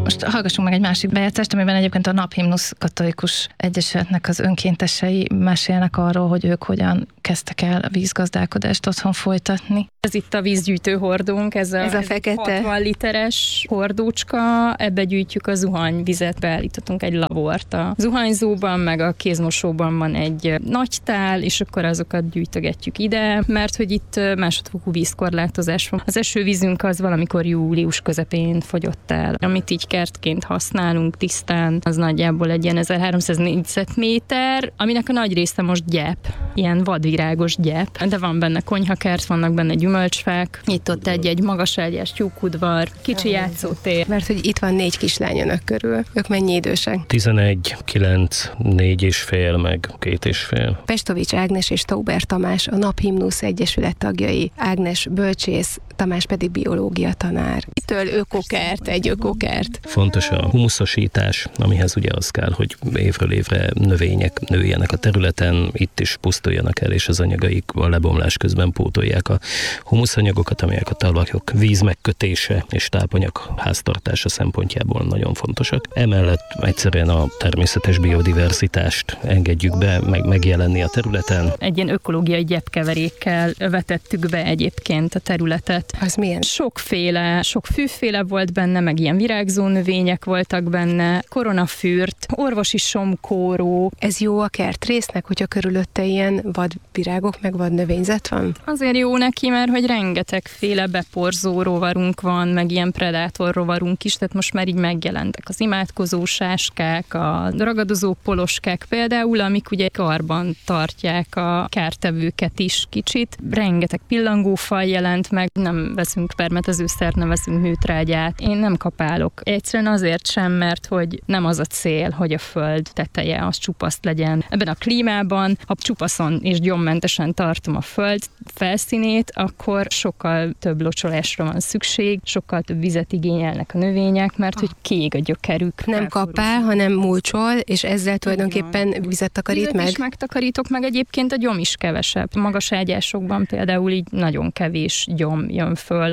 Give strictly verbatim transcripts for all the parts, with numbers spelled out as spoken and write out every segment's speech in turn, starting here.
Most hallgassunk meg egy másik bejátszást, amiben egyébként a Naphimnusz Katolikus Egyesületnek az önkéntesei mesélnek arról, hogy ők hogyan kezdtek el a vízgazdálkodást otthon folytatni. Ez itt a vízgyűjtő hordónk, ez a, ez a fekete hatvan literes hordócska, ebbe gyűjtjük a zuhanyvizet, beállítottunk egy lavort a zuhanyzóban, meg a kézmosóban van egy nagy tál, és akkor azokat gyűjtögetjük ide, mert hogy itt másodfokú vízkorlátozás van. Az esővízünk az valamikor július közepén fogyott el. Amit így kertként használunk tisztán, az nagyjából egy ilyen ezerháromszáz négyzetméter, aminek a nagy része most gyep, ilyen vadvirágos gyep, de van benne konyhakert, vannak benne gyümölcsfák, itt ott egy-egy magaságyás tyúkudvar, kicsi játszótér. Mert hogy itt van négy kislány önök körül. Ők mennyi idősek? tizenegy, kilenc, négy és fél, meg két és fél. Pestovics Ágnes és Tauber Tamás a Naphimnusz Egyesület tagjai. Ágnes bölcsész, Tamás pedig biológia tanár. Ittől ökokert, egy ökokert. Fontos a humuszosítás, amihez ugye az kell, hogy évről évre növények nőjenek a területen, itt is pusztuljanak el, és az anyagaik a lebomlás közben pótolják a humuszanyagokat, amelyek a talajok víz megkötése és tápanyag háztartása szempontjából nagyon fontosak. Emellett egyszerűen a természetes biodiverzitást engedjük be, meg megjelenni a területen. Egy ilyen ökológiai gyepkeverékkel vetettük be egyébként a területet. Az milyen? Sokféle, sok fűféle volt benne, meg ilyen virágzó növények voltak benne, koronafürt, orvosi somkóró. Ez jó a kertrésznek, hogyha körülötte ilyen vadvirágok, meg vad növényzet van? Azért jó neki, mert hogy rengetegféle beporzó rovarunk van, meg ilyen predátor rovarunk is, tehát most már így megjelentek az imádkozó sáskák, a ragadozó poloskák például, amik ugye karban tartják a kártevőket is kicsit. Rengeteg pillangófaj jelent meg, nem veszünk permetezőszert, nem veszünk műtrágyát. Én nem kapálok. Egyszerűen azért sem, mert hogy nem az a cél, hogy a föld teteje az csupaszt legyen. Ebben a klímában, ha csupaszon és gyommentesen tartom a föld felszínét, akkor sokkal több locsolásra van szükség, sokkal több vizet igényelnek a növények, mert hogy kiég a gyökerük. Nem kapál, hanem mulcsol, és ezzel tulajdonképpen vizet takarít vizet meg? Is megtakarítok, meg egyébként a gyom is kevesebb. Magas ágyásokban például így nagyon kevés gyom jön föl.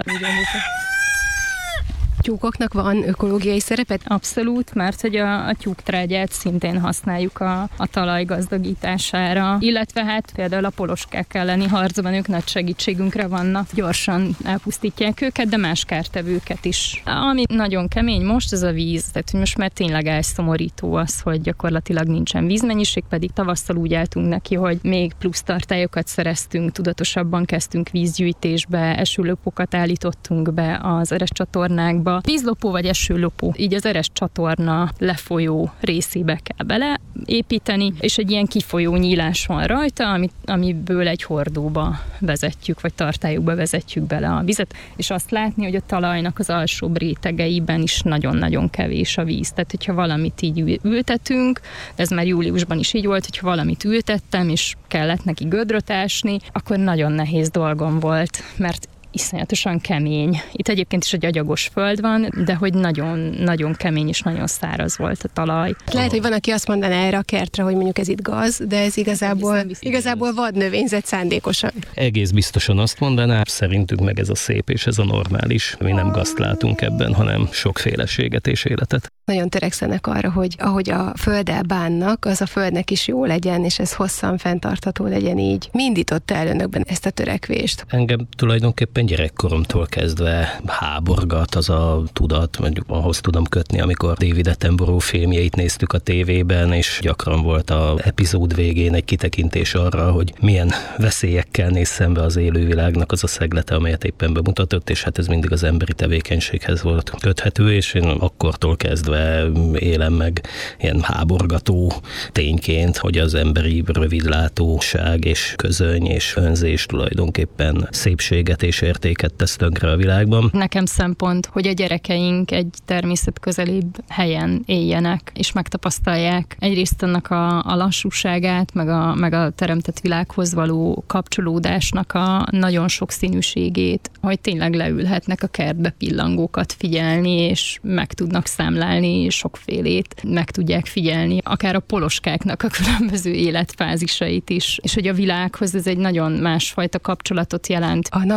Tyúkoknak van ökológiai szerepet? Abszolút, mert hogy a, a tyúktrágyát szintén használjuk a, a talaj gazdagítására, illetve hát például a poloskák elleni harcban ők nagy segítségünkre vannak, gyorsan elpusztítják őket, de más kártevőket is. Ami nagyon kemény most, ez a víz, tehát hogy most már tényleg elszomorító az, hogy gyakorlatilag nincsen vízmennyiség, pedig tavasszal úgy álltunk neki, hogy még plusz tartályokat szereztünk, tudatosabban kezdtünk vízgyűjtésbe, esőlöpokat állítottunk be az eres csatornákba. Vízlopó vagy esőlopó, így az eres csatorna lefolyó részébe kell beleépíteni, és egy ilyen kifolyó nyílás van rajta, amit, amiből egy hordóba vezetjük, vagy tartályokba vezetjük bele a vizet, és azt látni, hogy a talajnak az alsóbb rétegeiben is nagyon-nagyon kevés a víz. Tehát, hogyha valamit így ültetünk, ez már júliusban is így volt, hogyha valamit ültettem, és kellett neki gödröt ásni, akkor nagyon nehéz dolgom volt, mert iszonyatosan kemény. Itt egyébként is egy agyagos föld van, de hogy nagyon-nagyon kemény és nagyon száraz volt a talaj. Lehet, hogy van, aki azt mondaná erre a kertre, hogy mondjuk ez itt gaz, de ez igazából, igazából vad növényzet szándékosan. Egész biztosan azt mondaná, szerintünk meg ez a szép és ez a normális. Mi nem gazt látunk ebben, hanem sokféleséget és életet. Nagyon törekszenek arra, hogy ahogy a földdel bánnak, az a földnek is jó legyen, és ez hosszan fenntartható legyen így. Mi indította el önökben ezt a törekvést? Engem tulajdonképpen gyerekkoromtól kezdve háborgat az a tudat, mondjuk ahhoz tudom kötni, amikor David Attenborough filmjeit néztük a tévében, és gyakran volt az epizód végén egy kitekintés arra, hogy milyen veszélyekkel néz szembe az élővilágnak az a szeglete, amelyet éppen bemutatott, és hát ez mindig az emberi tevékenységhez volt köthető, és én akkortól kezdve élem meg ilyen háborgató tényként, hogy az emberi rövidlátóság és közöny és önzés tulajdonképpen szépséget és értéket tesz tönkre a világban. Nekem szempont, hogy a gyerekeink egy természetközelibb helyen éljenek, és megtapasztalják egyrészt annak a, a lassúságát, meg a, meg a teremtett világhoz való kapcsolódásnak a nagyon sok színűségét, hogy tényleg leülhetnek a kertbe pillangókat figyelni, és meg tudnak számlálni sokfélét, meg tudják figyelni, akár a poloskáknak a különböző életfázisait is, és hogy a világhoz ez egy nagyon másfajta kapcsolatot jelent. A Naphimnusz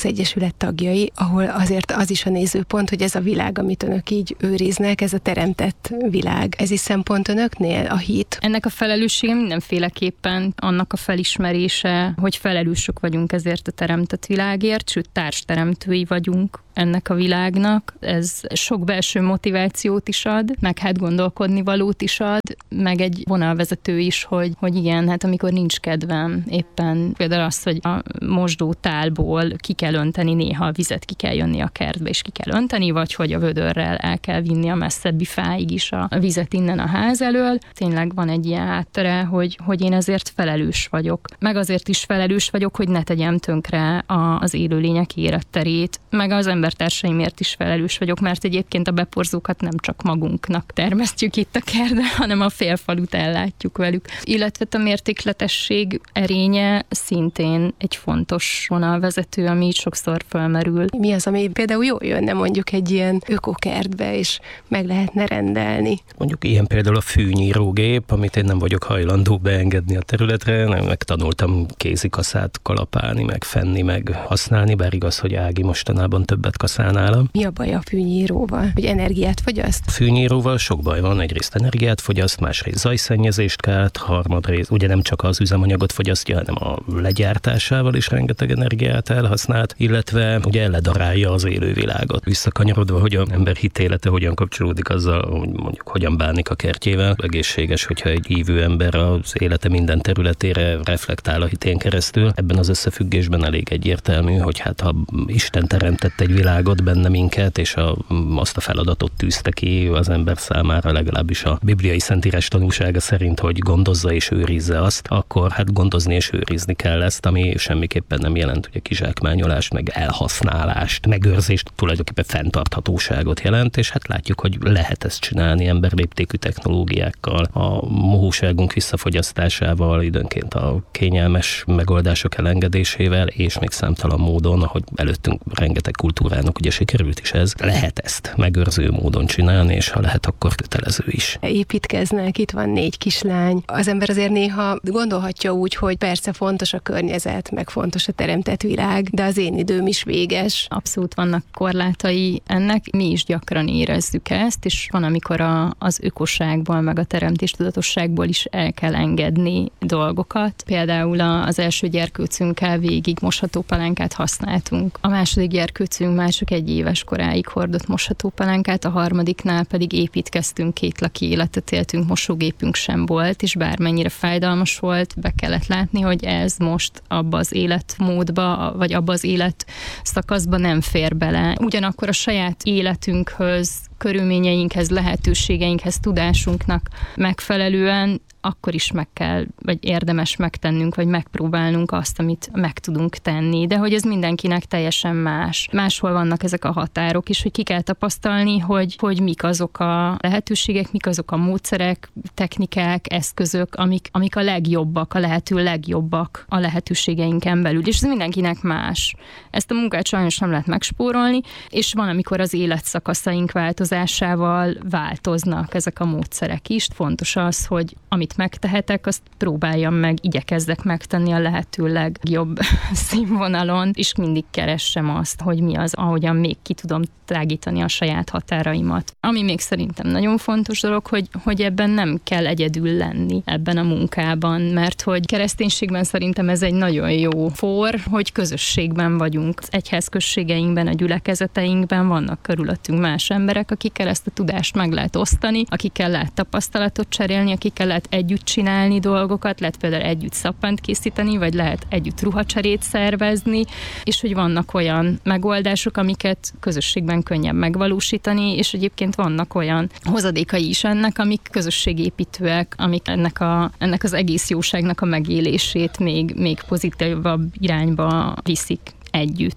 Egyesület tagjai, ahol azért az is a nézőpont, hogy ez a világ, amit önök így őriznek, ez a teremtett világ. Ez is szempont önöknél, a hit? Ennek a felelőssége mindenféleképpen annak a felismerése, hogy felelősök vagyunk ezért a teremtett világért, sőt társteremtői vagyunk ennek a világnak. Ez sok belső motivációt is ad, meg hát gondolkodni valót is ad, meg egy vonalvezető is, hogy, hogy igen, hát amikor nincs kedvem, éppen például az, hogy a mosdótálból ki kell önteni néha a vizet, ki kell jönni a kertbe, és ki kell önteni, vagy hogy a vödörrel el kell vinni a messzebbi fáig is a vizet innen a ház elől. Tényleg van egy ilyen háttere, hogy, hogy én ezért felelős vagyok. Meg azért is felelős vagyok, hogy ne tegyem tönkre a, az élőlények életterét, meg az embertársaimért is felelős vagyok, mert egyébként a beporzókat nem csak magunknak termesztjük itt a kertben, hanem a félfalut ellátjuk velük. Illetve a mértékletesség erénye szintén egy fontos vonalvezető, ami így sokszor fölmerül. Mi az, ami például jól jönne mondjuk egy ilyen ökokertbe, és meg lehetne rendelni? Mondjuk ilyen például a fűnyírógép, amit én nem vagyok hajlandó beengedni a területre, nem megtanultam kézikaszát kalapálni, meg fenni, meg használni, bár igaz, hogy Ági mostanában többet kaszál nálam. Mi a baj a fűnyíróval? Hogy energiát fogyaszt? A fűnyíróval sok baj van, egyrészt energiát fogyaszt, másrészt zajszennyezést kelt, harmadrészt ugye nem csak az üzemanyagot fogyasztja, hanem a legyártásával is rengeteg energiát elhasznált, illetve ugye ledarálja az élővilágot. Visszakanyarodva, hogy az ember hitélete hogyan kapcsolódik azzal, hogy mondjuk hogyan bánik a kertjével. Egészséges, hogyha egy hívő ember az élete minden területére reflektál a hitén keresztül. Ebben az összefüggésben elég egyértelmű, hogy hát ha Isten teremtett egy világot, benne minket, és a, azt a feladatot tűzte ki az ember számára, legalábbis a bibliai szentírás tanúsága szerint, hogy gondozza és őrizze azt, akkor hát gondozni és őrizni kell ezt, ami semmiképpen nem jelent ugye kizsákmányolást, meg elhasználást, megőrzést, tulajdonképpen fenntarthatóságot jelent, és hát látjuk, hogy lehet ezt csinálni emberléptékű technológiákkal, a mohóságunk visszafogyasztásával, időnként a kényelmes megoldások elengedésével, és még számtalan módon, ahogy előttünk rengeteg kultúrának ugye sikerült is ez, lehet ezt megőrző módon csinálni, és ha lehet, akkor kötelező is. Építkeznek, itt van négy kislány. Az ember azért néha gondolhatja úgy, hogy persze fontos a környezet, meg fontos a teremtett világ, de az én időm is véges. Abszolút vannak korlátai ennek, mi is gyakran érezzük ezt, és van, amikor a, az ökoságból, meg a teremtéstudatosságból is el kell engedni dolgokat. Például az első gyerkőcünkkel végig moshatópalánkát használtunk. A második gyerkőcünk már csak egy éves koráig hordott moshatópalánkát, a harmadiknál pedig építkeztünk, két laki életet éltünk, mosógépünk sem volt, és bármennyire fájdalmas volt, be kellett látni, hogy ez most abba az életmódba, vagy abba az élet szakaszba nem fér bele. Ugyanakkor a saját életünkhöz, körülményeinkhez, lehetőségeinkhez, tudásunknak megfelelően akkor is meg kell, vagy érdemes megtennünk, vagy megpróbálnunk azt, amit meg tudunk tenni. De hogy ez mindenkinek teljesen más. Máshol vannak ezek a határok is, hogy ki kell tapasztalni, hogy, hogy mik azok a lehetőségek, mik azok a módszerek, technikák, eszközök, amik, amik a legjobbak, a lehető legjobbak a lehetőségeinken belül. És ez mindenkinek más. Ezt a munkát sajnos nem lehet megspórolni, és van, amikor az életszakaszaink változásával változnak ezek a módszerek is. Fontos az, hogy amit megtehetek, azt próbáljam meg, igyekezzek megtenni a lehető legjobb színvonalon, és mindig keressem azt, hogy mi az, ahogyan még ki tudom tágítani a saját határaimat. Ami még szerintem nagyon fontos dolog, hogy, hogy ebben nem kell egyedül lenni ebben a munkában, mert hogy kereszténységben szerintem ez egy nagyon jó for, hogy közösségben vagyunk. Az egyházközségeinkben, a gyülekezeteinkben vannak körülöttünk más emberek, akikkel ezt a tudást meg lehet osztani, akikkel lehet tapasztalatot cserélni, akikkel lehet együtt csinálni dolgokat, lehet például együtt szappant készíteni, vagy lehet együtt ruhacserét szervezni, és hogy vannak olyan megoldások, amiket közösségben könnyebb megvalósítani, és egyébként vannak olyan hozadékai is ennek, amik közösségépítőek, amik ennek, a, ennek az egész jóságnak a megélését még, még pozitívabb irányba viszik együtt.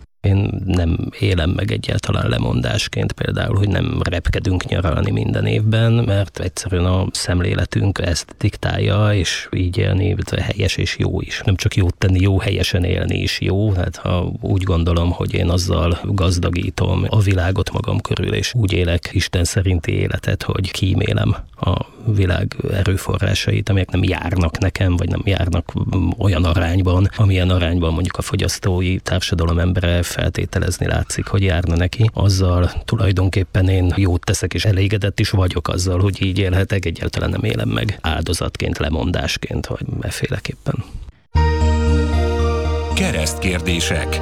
Én nem élem meg egyáltalán lemondásként például, hogy nem repkedünk nyaralni minden évben, mert egyszerűen a szemléletünk ezt diktálja, és így élni helyes és jó is. Nem csak jót tenni, jó helyesen élni is jó. Hát ha úgy gondolom, hogy én azzal gazdagítom a világot magam körül, és úgy élek Isten szerinti életet, hogy kímélem a világ erőforrásait, amelyek nem járnak nekem, vagy nem járnak olyan arányban, amilyen arányban mondjuk a fogyasztói társadalom embere feltételezni látszik, hogy járna neki. Azzal tulajdonképpen én jót teszek, és elégedett is vagyok azzal, hogy így élhetek, egyáltalán nem élem meg áldozatként, lemondásként, vagy efféleképpen. Keresztkérdések.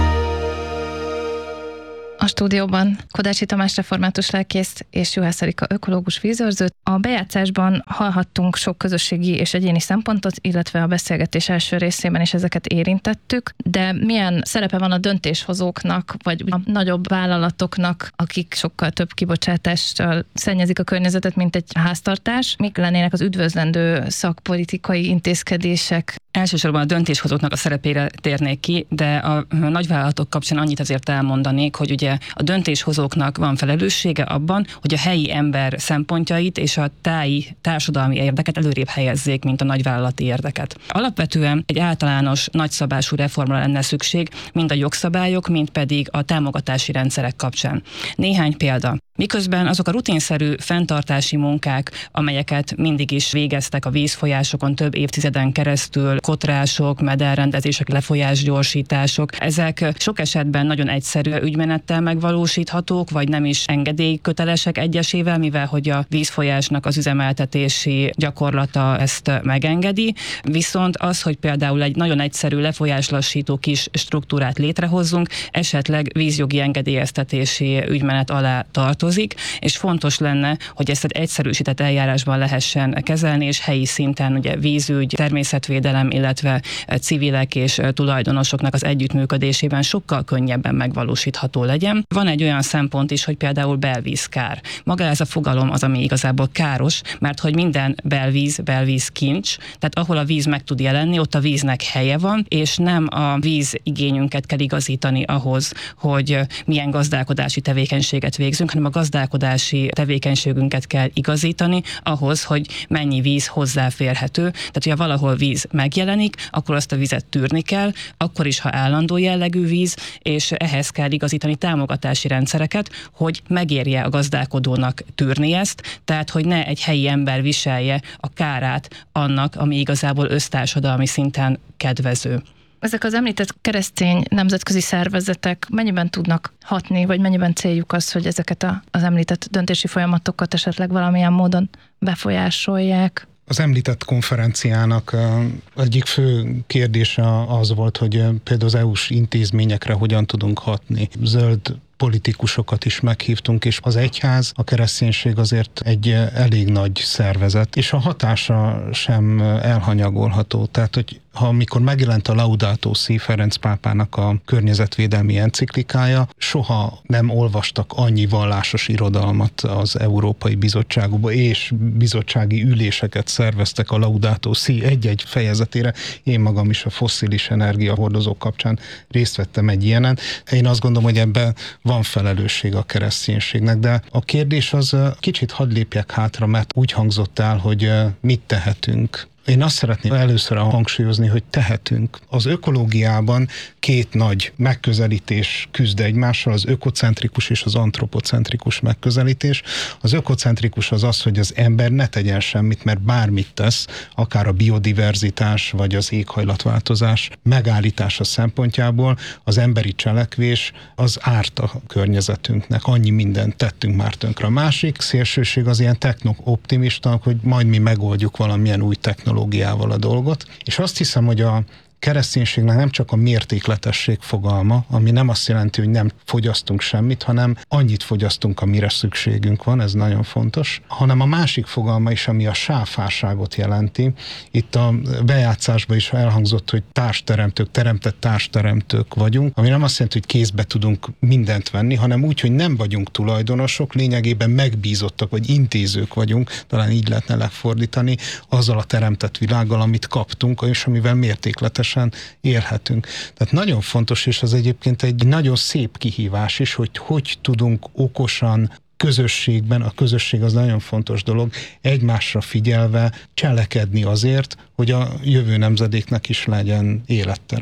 A stúdióban Kodácsi Tamás református lelkész és Juhász Erika ökológus vízőrző. A bejátszásban hallhattunk sok közösségi és egyéni szempontot, illetve a beszélgetés első részében is ezeket érintettük, de milyen szerepe van a döntéshozóknak, vagy a nagyobb vállalatoknak, akik sokkal több kibocsátással szennyezik a környezetet, mint egy háztartás? Mik lennének az üdvözlendő szakpolitikai intézkedések? Elsősorban a döntéshozóknak a szerepére térnék ki, de a nagyvállalatok kapcsán annyit azért elmondanék, hogy ugye a döntéshozóknak van felelőssége abban, hogy a helyi ember szempontjait és a táji társadalmi érdeket előrébb helyezzék, mint a nagyvállalati érdeket. Alapvetően egy általános nagyszabású reformra lenne szükség, mind a jogszabályok, mind pedig a támogatási rendszerek kapcsán. Néhány példa. Miközben azok a rutinszerű fenntartási munkák, amelyeket mindig is végeztek a vízfolyásokon több évtizeden keresztül, kotrások, mederrendezések, lefolyásgyorsítások, ezek sok esetben nagyon egyszerű ügymenettel megvalósíthatók, vagy nem is engedélykötelesek egyesével, mivel hogy a vízfolyásnak az üzemeltetési gyakorlata ezt megengedi. Viszont az, hogy például egy nagyon egyszerű lefolyáslassító kis struktúrát létrehozzunk, esetleg vízjogi engedélyeztetési ügymenet alá tartozik, és fontos lenne, hogy ezt egy egyszerűsített eljárásban lehessen kezelni, és helyi szinten ugye vízügy, természetvédelem, illetve civilek és tulajdonosoknak az együttműködésében sokkal könnyebben megvalósítható legyen. Van egy olyan szempont is, hogy például belvízkár. Maga ez a fogalom az, ami igazából káros, mert hogy minden belvíz, belvíz kincs, tehát ahol a víz meg tud jelenni, ott a víznek helye van, és nem a víz igényünket kell igazítani ahhoz, hogy milyen gazdálkodási tevékenységet végzünk, hanem a gazdálkodási tevékenységünket kell igazítani ahhoz, hogy mennyi víz hozzáférhető. Tehát, hogyha valahol víz megjelenik, akkor azt a vizet tűrni kell, akkor is, ha állandó jellegű víz, és ehhez kell igazítani támogatási rendszereket, hogy megérje a gazdálkodónak tűrni ezt, tehát, hogy ne egy helyi ember viselje a kárát annak, ami igazából össztársadalmi szinten kedvező. Ezek az említett keresztény nemzetközi szervezetek mennyiben tudnak hatni, vagy mennyiben céljuk az, hogy ezeket a, az említett döntési folyamatokat esetleg valamilyen módon befolyásolják? Az említett konferenciának egyik fő kérdése az volt, hogy például az é u-s intézményekre hogyan tudunk hatni. Zöld politikusokat is meghívtunk, és az egyház, a kereszténység azért egy elég nagy szervezet, és a hatása sem elhanyagolható. Tehát, hogy ha amikor megjelent a Laudato Si Ferenc pápának a környezetvédelmi enciklikája, soha nem olvastak annyi vallásos irodalmat az Európai Bizottságokba, és bizottsági üléseket szerveztek a Laudato Si egy-egy fejezetére. Én magam is a fosszilis energiahordozók kapcsán részt vettem egy ilyenen. Én azt gondolom, hogy ebben van felelősség a kereszténységnek, de a kérdés az kicsit hadd lépjek hátra, mert úgy hangzott el, hogy mit tehetünk. Én azt szeretném először hangsúlyozni, hogy tehetünk. Az ökológiában két nagy megközelítés küzd egymással, az ökocentrikus és az antropocentrikus megközelítés. Az ökocentrikus az az, hogy az ember ne tegyen semmit, mert bármit tesz, akár a biodiverzitás vagy az éghajlatváltozás megállítása szempontjából az emberi cselekvés az árt a környezetünknek. Annyi mindent tettünk már tönkre. A másik szélsőség az ilyen techno-optimista, hogy majd mi megoldjuk valamilyen új technológiát a dolgot, és azt hiszem, hogy a kereszténységnek nem csak a mértékletesség fogalma, ami nem azt jelenti, hogy nem fogyasztunk semmit, hanem annyit fogyasztunk, amire szükségünk van, ez nagyon fontos, hanem a másik fogalma is, ami a sáfárságot jelenti. Itt a bejátszásban is elhangzott, hogy társteremtők, teremtett társteremtők vagyunk, ami nem azt jelenti, hogy kézbe tudunk mindent venni, hanem úgy, hogy nem vagyunk tulajdonosok, lényegében megbízottak, vagy intézők vagyunk, talán így lehetne lefordítani, azzal a teremtett világgal, amit kaptunk, és amivel mértékletes élhetünk. Tehát nagyon fontos, és az egyébként egy nagyon szép kihívás is, hogy hogy tudunk okosan közösségben, a közösség az nagyon fontos dolog, egymásra figyelve cselekedni azért, hogy a jövő nemzedéknek is legyen élettere.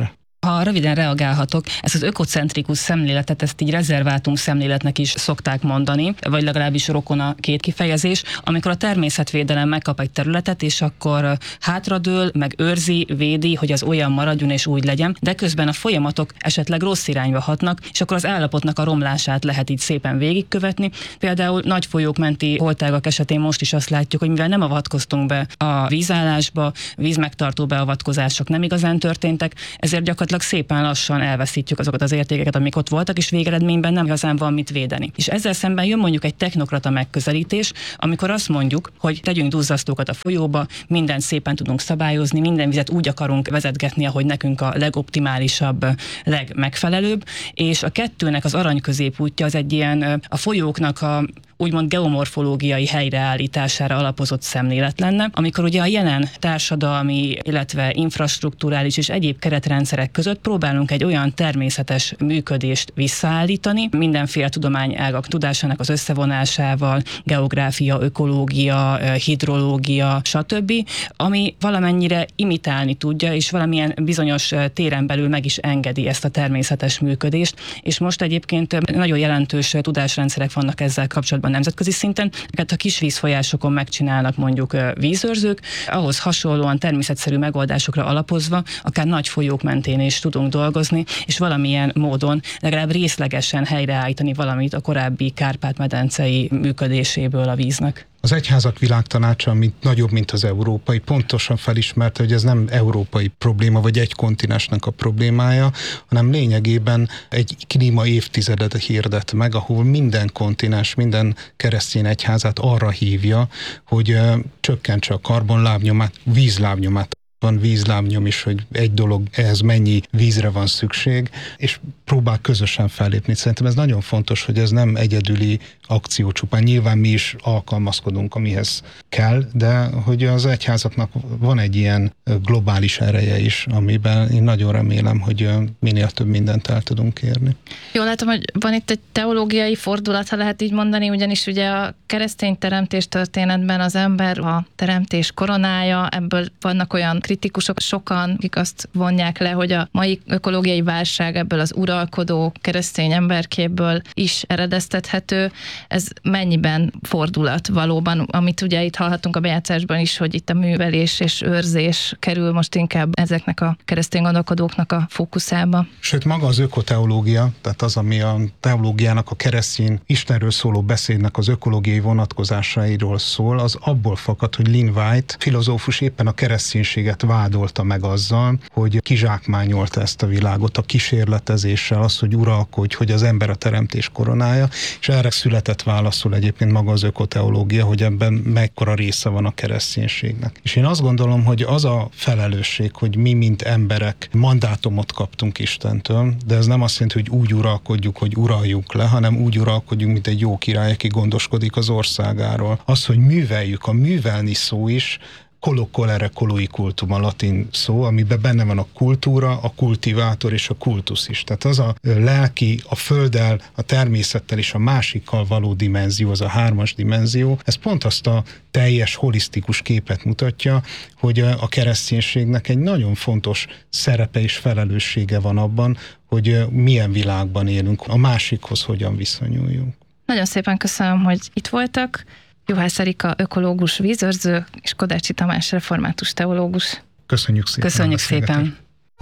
Ha röviden reagálhatok, ezt az ökocentrikus szemléletet, ezt így rezervátum szemléletnek is szokták mondani, vagy legalábbis rokon a két kifejezés, amikor a természetvédelem megkap egy területet, és akkor hátradől, meg őrzi, védi, hogy az olyan maradjon és úgy legyen, de közben a folyamatok esetleg rossz irányba hatnak, és akkor az állapotnak a romlását lehet így szépen végigkövetni. Például nagy folyók menti holtágak esetén most is azt látjuk, hogy mivel nem avatkoztunk be a vízállásba, vízmegtartó beavatkozások nem igazán történtek, ezért gyakorlatilag szépen lassan elveszítjük azokat az értékeket, amik ott voltak, és végeredményben nem igazán van mit védeni. És ezzel szemben jön mondjuk egy technokrata megközelítés, amikor azt mondjuk, hogy tegyünk duzzasztókat a folyóba, mindent szépen tudunk szabályozni, minden vizet úgy akarunk vezetgetni, ahogy nekünk a legoptimálisabb, legmegfelelőbb, és a kettőnek az arany középútja az egy ilyen a folyóknak a úgymond geomorfológiai helyreállítására alapozott szemlélet lenne, amikor ugye a jelen társadalmi, illetve infrastrukturális és egyéb keretrendszerek között próbálunk egy olyan természetes működést visszaállítani, mindenféle tudományágak tudásának az összevonásával, geográfia, ökológia, hidrológia, stb., ami valamennyire imitálni tudja, és valamilyen bizonyos téren belül meg is engedi ezt a természetes működést, és most egyébként nagyon jelentős tudásrendszerek vannak ezzel kapcsolatban nemzetközi szinten, hát a kis vízfolyásokon megcsinálnak mondjuk vízőrzők, ahhoz hasonlóan természetszerű megoldásokra alapozva, akár nagy folyók mentén is tudunk dolgozni, és valamilyen módon legalább részlegesen helyreállítani valamit a korábbi Kárpát-medencei működéséből a víznek. Az Egyházak Világtanácsa, amit nagyobb, mint az európai, pontosan felismerte, hogy ez nem európai probléma, vagy egy kontinensnek a problémája, hanem lényegében egy klíma évtizedet hirdet meg, ahol minden kontinens, minden keresztény egyházat arra hívja, hogy csökkentse a karbonlábnyomát, vízlábnyomát. Van vízlábnyom is, hogy egy dolog, ehhez mennyi vízre van szükség, és próbál közösen fellépni. Szerintem ez nagyon fontos, hogy ez nem egyedüli akció csupán. Nyilván mi is alkalmazkodunk, amihez kell, de hogy az egyházaknak van egy ilyen globális ereje is, amiben én nagyon remélem, hogy minél több mindent el tudunk érni. Jól látom, hogy van itt egy teológiai fordulat, ha lehet így mondani, ugyanis ugye a keresztény teremtés történetben az ember a teremtés koronája, ebből vannak olyan kritikusok, sokan, akik azt vonják le, hogy a mai ökológiai válság ebből az uralkodó keresztény emberképből is eredeztethető. Ez mennyiben fordulat valóban, amit ugye itt hallhatunk a bejátszásban is, hogy itt a művelés és őrzés kerül most inkább ezeknek a keresztény gondolkodóknak a fókuszába. Sőt, maga az ökoteológia, tehát az, ami a teológiának, a keresztény Istenről szóló beszédnek az ökológiai vonatkozásairól szól, az abból fakad, hogy Lynn White filozófus éppen a kereszténységet vádolta meg azzal, hogy kizsákmányolta ezt a világot a kísérletezéssel, az, hogy uralkodj, hogy az ember a teremtés koronája, és erre született válaszul egyébként maga az ökoteológia, hogy ebben mekkora része van a kereszténységnek. És én azt gondolom, hogy az a felelősség, hogy mi, mint emberek mandátumot kaptunk Istentől, de ez nem azt jelenti, hogy úgy uralkodjuk, hogy uraljuk le, hanem úgy uralkodjunk, mint egy jó király, aki gondoskodik az országáról. Az, hogy műveljük, a művelni szó is, collocolere colui cultum, a latin szó, amiben benne van a kultúra, a kultivátor és a kultusz is. Tehát az a lelki, a földdel, a természettel és a másikkal való dimenzió, az a hármas dimenzió, ez pont azt a teljes, holisztikus képet mutatja, hogy a kereszténységnek egy nagyon fontos szerepe és felelőssége van abban, hogy milyen világban élünk, a másikhoz hogyan viszonyuljunk. Nagyon szépen köszönöm, hogy itt voltak. Juhász Erika ökológus vízőrző és Kodácsi Tamás református teológus. Köszönjük szépen. Köszönjük szépen.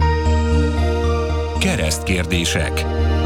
Keresztkérdések.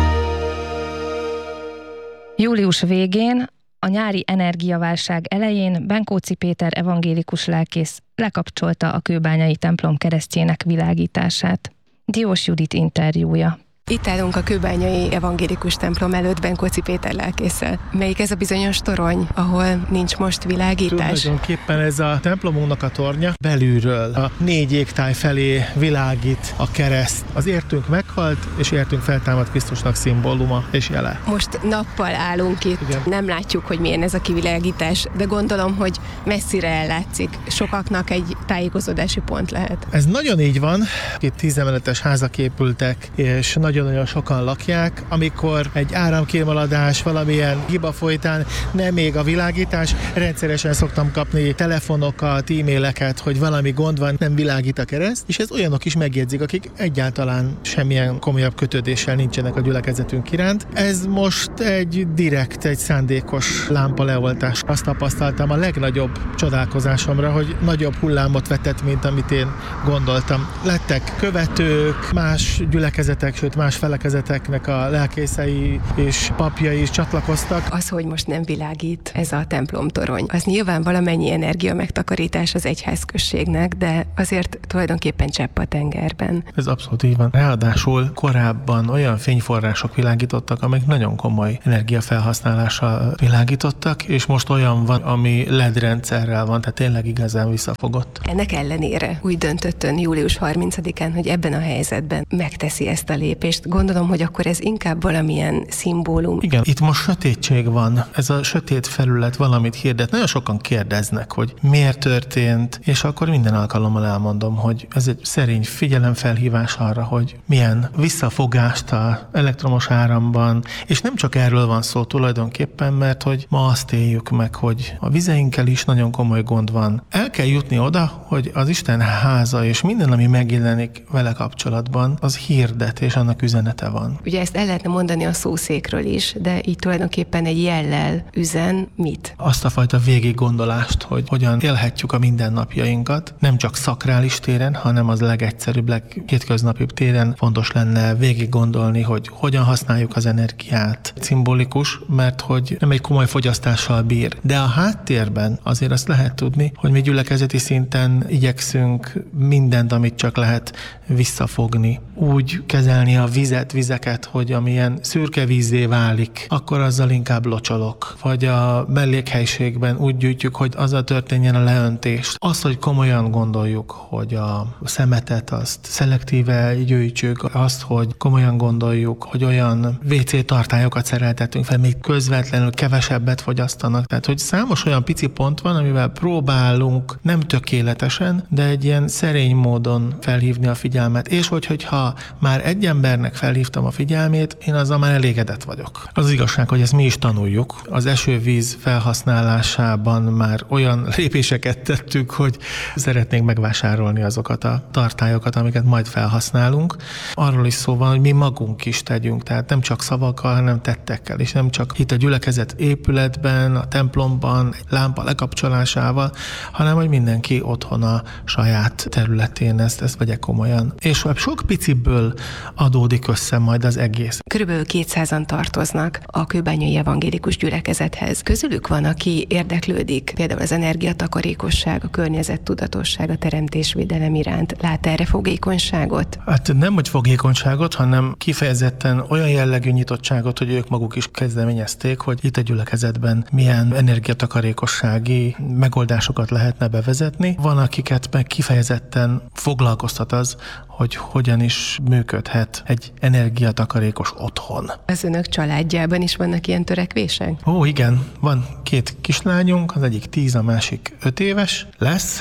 Július végén, a nyári energiaválság elején Benkóczi Péter evangélikus lelkész lekapcsolta a kőbányai templom keresztjének világítását. Diós Judit interjúja. Itt állunk a kőbányai evangélikus templom előtt Benkóczi Péter lelkésszel. Melyik ez a bizonyos torony, ahol nincs most világítás? Tulajdonképpen ez a templomunknak a tornya belülről a négy égtáj felé világít a kereszt. Az értünk meghalt, és értünk feltámad Krisztusnak szimbóluma és jele. Most nappal állunk itt, igen. Nem látjuk, hogy milyen ez a kivilágítás, de gondolom, hogy messzire ellátszik. Sokaknak egy tájékozódási pont lehet. Ez nagyon így van. Itt tízemeletes házak épültek, és nagyon nagyon-nagyon sokan lakják, amikor egy áramkimaradás, valamilyen hiba folytán nem még a világítás, rendszeresen szoktam kapni telefonokat, e-maileket, hogy valami gond van, nem világít a kereszt, és ez olyanok is megjegyzik, akik egyáltalán semmilyen komolyabb kötődéssel nincsenek a gyülekezetünk iránt. Ez most egy direkt, egy szándékos lámpaleoltás. Azt tapasztaltam a legnagyobb csodálkozásomra, hogy nagyobb hullámot vetett, mint amit én gondoltam. Lettek követők, más gyülekezetek, sőt más felekezeteknek a lelkészei és papjai is csatlakoztak. Az, hogy most nem világít ez a templomtorony, az nyilván valamennyi energia megtakarítás az egyházközségnek, de azért tulajdonképpen csepp a tengerben. Ez abszolút így van. Ráadásul korábban olyan fényforrások világítottak, amik nagyon komoly energiafelhasználással világítottak, és most olyan van, ami el é dé rendszerrel van, tehát tényleg igazán visszafogott. Ennek ellenére úgy döntött ön július harmincadikán, hogy ebben a helyzetben megteszi ezt a lépést. Gondolom, hogy akkor ez inkább valamilyen szimbólum. Igen, itt most sötétség van. Ez a sötét felület valamit hirdet. Nagyon sokan kérdeznek, hogy miért történt, és akkor minden alkalommal elmondom, hogy ez egy szerény figyelemfelhívás arra, hogy milyen visszafogást az elektromos áramban, és nem csak erről van szó tulajdonképpen, mert hogy ma azt éljük meg, hogy a vizeinkkel is nagyon komoly gond van. El kell jutni oda, hogy az Isten háza és minden, ami megjelenik vele kapcsolatban, az hirdet, és annak üzenete van. Ugye ezt el lehetne mondani a szószékről is, de így tulajdonképpen egy jellel üzen mit? Azt a fajta végiggondolást, hogy hogyan élhetjük a mindennapjainkat, nem csak szakrális téren, hanem az legegyszerűbb, leghétköznapibb téren fontos lenne végig gondolni, hogy hogyan használjuk az energiát. Szimbolikus, mert hogy nem egy komoly fogyasztással bír. De a háttérben azért azt lehet tudni, hogy mi gyülekezeti szinten igyekszünk mindent, amit csak lehet visszafogni. Úgy kezelni a vizet, vizeket, hogy amilyen szürke vízzé válik, akkor azzal inkább locsolok. Vagy a mellékhelyiségben úgy gyűjtjük, hogy azzal történjen a leöntés. Az, hogy komolyan gondoljuk, hogy a szemetet azt szelektíve gyűjtsük, azt, hogy komolyan gondoljuk, hogy olyan vé cé tartályokat szereltetünk fel, még közvetlenül kevesebbet fogyasztanak. Tehát, hogy számos olyan pici pont van, amivel próbálunk nem tökéletesen, de egy ilyen szerény módon felhívni a figyelmet. És hogy, hogyha már egy embernek felhívtam a figyelmét, én azzal már elégedett vagyok. Az igazság, hogy ezt mi is tanuljuk. Az esővíz felhasználásában már olyan lépéseket tettük, hogy szeretnénk megvásárolni azokat a tartályokat, amiket majd felhasználunk. Arról is szó van, hogy mi magunk is tegyünk, tehát nem csak szavakkal, hanem tettekkel, és nem csak itt a gyülekezet épületben, a templomban, egy lámpa lekapcsolásával, hanem hogy mindenki otthon a saját területén ezt, ezt vegye komolyan. És sok piciből adódik össze majd az egész. Körülbelül kétszázan tartoznak a kőbányai evangélikus gyülekezethez. Közülük van, aki érdeklődik, például az energiatakarékosság, a környezettudatosság, a teremtésvédelem iránt. Lát erre fogékonyságot? Hát nem, hogy fogékonyságot, hanem kifejezetten olyan jellegű nyitottságot, hogy ők maguk is kezdeményezték, hogy itt a gyülekezetben milyen energiatakarékossági megoldásokat lehetne bevezetni. Van, akiket meg kifejezetten foglalkoztat az, hogy hogyan is működhet egy energiatakarékos otthon. Az önök családjában is vannak ilyen törekvések? Ó, igen, van két kislányunk, az egyik tíz, a másik öt éves lesz,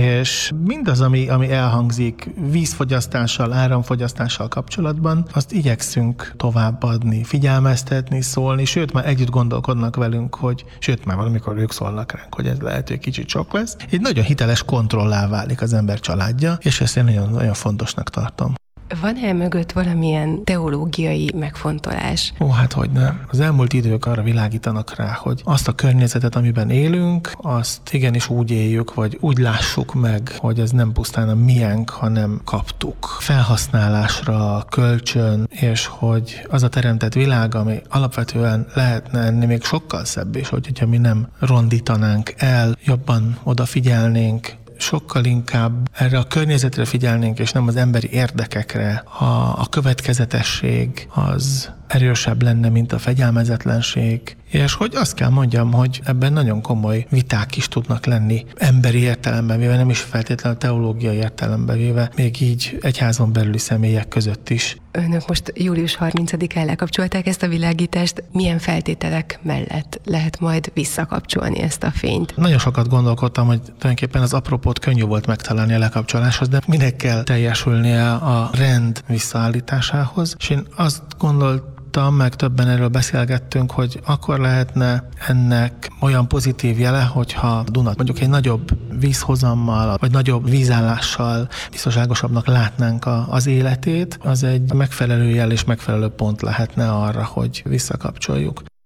és mindaz, ami, ami elhangzik vízfogyasztással, áramfogyasztással kapcsolatban, azt igyekszünk továbbadni, figyelmeztetni, szólni, sőt, már együtt gondolkodnak velünk, hogy, sőt, már valamikor ők szólnak ránk, hogy ez lehet, hogy kicsit sok lesz. Egy nagyon hiteles kontrollá válik az ember családja, és ezt én nagyon, nagyon fontosnak tartom. Van-e mögött valamilyen teológiai megfontolás? Ó, hát hogyne. Az elmúlt idők arra világítanak rá, hogy azt a környezetet, amiben élünk, azt igenis úgy éljük, vagy úgy lássuk meg, hogy ez nem pusztán a miénk, hanem kaptuk. Felhasználásra, kölcsön, és hogy az a teremtett világ, ami alapvetően lehetne enni még sokkal szebb is, hogyha mi nem rondítanánk el, jobban odafigyelnénk, sokkal inkább erre a környezetre figyelnénk, és nem az emberi érdekekre. A, a következetesség az erősebb lenne, mint a fegyelmezetlenség, és hogy azt kell mondjam, hogy ebben nagyon komoly viták is tudnak lenni, emberi értelemben véve, nem is feltétlenül teológiai értelemben véve, még így egyházon belüli személyek között is. Önök most július harmincadikán lekapcsolták ezt a világítást. Milyen feltételek mellett lehet majd visszakapcsolni ezt a fényt? Nagyon sokat gondolkodtam, hogy tulajdonképpen az apropót könnyű volt megtalálni a lekapcsoláshoz, de minek kell teljesülnie a rend visszaállításához, és én azt gondoltam, meg többen erről beszélgettünk, hogy akkor lehetne ennek olyan pozitív jele, hogyha a Dunat mondjuk egy nagyobb vízhozammal, vagy nagyobb vízállással biztonságosabbnak látnánk a, az életét, az egy megfelelő jel és megfelelő pont lehetne arra, hogy visszakapcsoljuk.